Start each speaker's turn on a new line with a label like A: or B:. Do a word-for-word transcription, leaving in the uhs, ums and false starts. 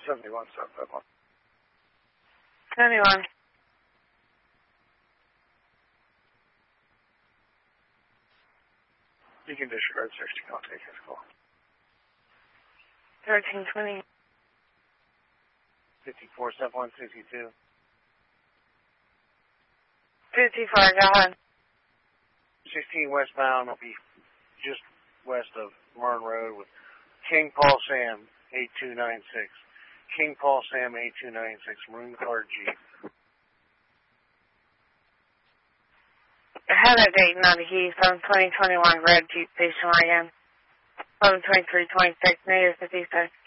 A: seventy-one, seven five one.
B: seventy-one.
A: You can disregard sixteen. I'll take his call.
B: thirteen twenty.
A: fifty-four, seven one, sixty-two.
B: fifty-four, go ahead.
A: sixteen westbound will be just west of Mern Road with King Paul Sam eight two nine six. King Paul Sam eight two nine six, Maroon Car Jeep.
B: Ahead of Dayton on the Heath, seven twenty twenty-one, red Jeep station wagon. eleven twenty-three twenty-six, negative fifty-six.